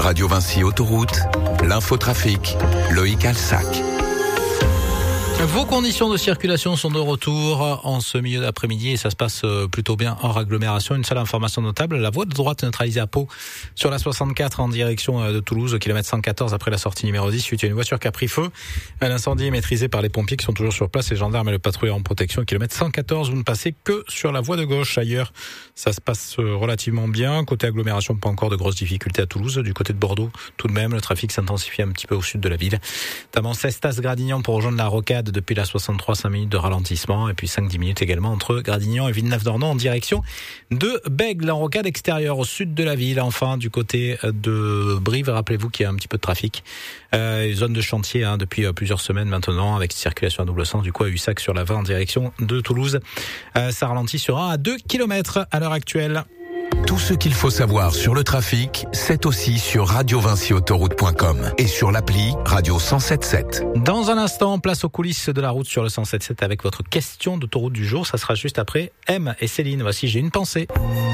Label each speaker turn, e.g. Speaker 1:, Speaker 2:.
Speaker 1: Radio Vinci Autoroute, l'infotrafic, Loïc Alsac.
Speaker 2: Vos conditions de circulation sont de retour en ce milieu d'après-midi et ça se passe plutôt bien hors agglomération. Une seule information notable, la voie de droite neutralisée à Pau sur la 64 en direction de Toulouse, au kilomètre 114 après la sortie numéro 10, suite à une voiture qui a pris feu. L'incendie est maîtrisé par les pompiers qui sont toujours sur place, les gendarmes et le patrouilleur en protection. Au kilomètre 114, vous ne passez que sur la voie de gauche. Ailleurs, ça se passe relativement bien. Côté agglomération, pas encore de grosses difficultés à Toulouse. Du côté de Bordeaux, tout de même, le trafic s'intensifie un petit peu au sud de la ville. Notamment Cestas-Gradignan pour rejoindre la Rocade depuis la 63, 5 minutes de ralentissement et puis 5-10 minutes également entre Gradignan et Villeneuve-d'Ornon en direction de Bègles, en rocade extérieure au sud de la ville. Enfin, du côté de Brive, rappelez-vous qu'il y a un petit peu de trafic. Zone de chantier depuis plusieurs semaines maintenant avec circulation à double sens du coup à Ussac sur la 20 en direction de Toulouse. Ça ralentit sur 1 à 2 km à l'heure actuelle.
Speaker 1: Tout ce qu'il faut savoir sur le trafic, c'est aussi sur radiovinciautoroute.com et sur l'appli Radio 107.7.
Speaker 2: Dans un instant, place aux coulisses de la route sur le 107.7 avec votre question d'autoroute du jour. Ça sera juste après M et Céline. Voici J'ai une pensée.